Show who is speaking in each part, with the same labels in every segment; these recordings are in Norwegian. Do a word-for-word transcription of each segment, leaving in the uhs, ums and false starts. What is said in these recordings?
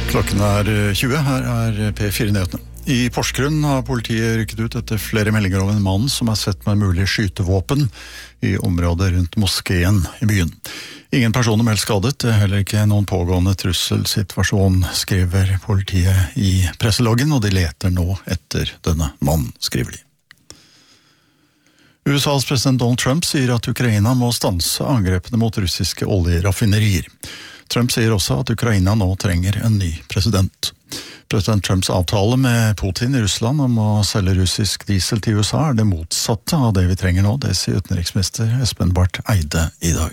Speaker 1: Klokken er tjue, her er P fire-nyhetene. I Porsgrunn har politiet rykket ut etter flere meldinger om en mann som er sett med mulig skytevåpen i området rundt moskeen i byen. Ingen personer meldt skadet, heller ikke noen pågående trusselsituasjon, skriver politiet i presseloggen, og de leter nå etter denne mannen, skriver de. U S A's president Donald Trump sier at Ukraina må stanse angrepene mot russiske oljeraffinerier. Trump sier også at Ukraina nå trenger en ny president. President Trumps avtale med Putin i Russland om å selge russisk diesel til U S A er det motsatte av det vi trenger nå, det sier utenriksminister Espen Barth Eide i dag.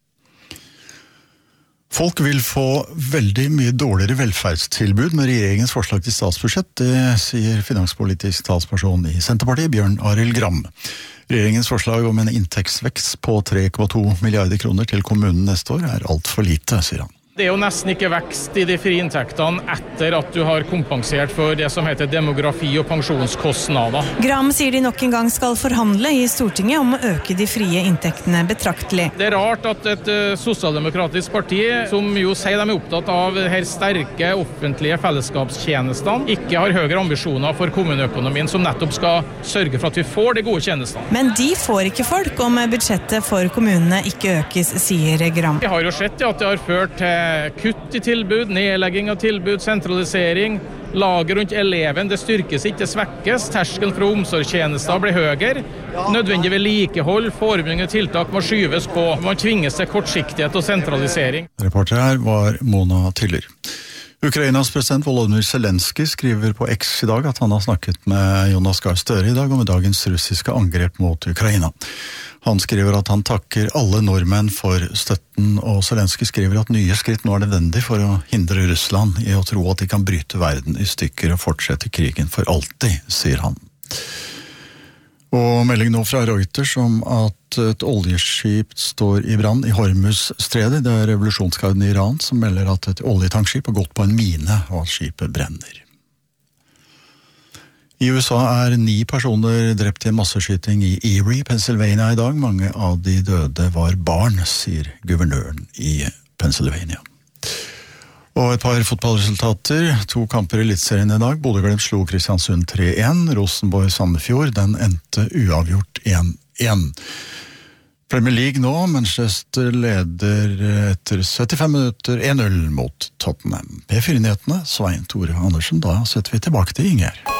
Speaker 1: Folk vil få veldig mye dårligere velferdstilbud med regjeringens forslag til statsbudsjett, det sier finanspolitisk talsperson i Senterpartiet, Bjørn Arild Gram. Regjeringens forslag om en inntektsvekst på tre komma to milliarder kroner til kommunen neste år er alt for lite, sier han.
Speaker 2: Det er jo nesten ikke vekst i de frie inntektene etter at du har kompensert for det som heter demografi- og pensjonskostnader.
Speaker 3: Gram sier de nok en gang skal forhandle i Stortinget om å øke de frie inntektene betraktelig.
Speaker 2: Det er rart at et uh, sosialdemokratisk parti, som jo sier de er opptatt av her sterke offentlige fellesskapstjenestene, ikke har høyere ambisjoner for kommuneøkonomien som nettopp skal sørge for at vi får de gode tjenestene.
Speaker 3: Men de får ikke folk om budsjettet for kommunene ikke økes, sier Gram.
Speaker 2: Vi har jo sett at det har ført til kutt i tilbud, nedlegging av tilbud, sentralisering, laget rundt eleven, det styrkes ikke, det svekkes, terskelen fra omsorgstjenester blir høyere, nødvendig vedlikehold, forebyggende tiltak må skyves på, man tvinges til kortsiktighet og sentralisering.
Speaker 1: Reporter her var Mona Tiller. Ukrainas president Volodymyr Zelensky skriver på X i dag at han har snakket med Jonas Gahr Støre i dag om dagens russiske angrep mot Ukraina. Han skriver at han takker alle nordmenn for støtten, og Zelensky skriver at nye skritt nå er nødvendig for å hindre Russland i å tro at de kan bryte verden i stykker og fortsette krigen for alltid, sier han. Og melding nå fra Reuters om at et oljeskip står i brann i Hormuz-stredet. Det er revolusjonsgarden i Iran som melder at et oljetankskip har gått på en mine, og at skipet brenner. I U S A er ni personer drept i en masseskyting i Erie, Pennsylvania i dag. Mange av de døde var barn, sier guvernøren i Pennsylvania. Og et par fotballresultater, to kamper i eliteserien i dag. Bodø/Glimt slo Kristiansund tre én, Rosenborg-Sandefjord, den endte uavgjort én én. Premier League nå, Manchester leder etter syttifem minutter én null mot Tottenham. P fire-nyhetene, Svein Tore Andersen, da setter vi tilbake til Inger.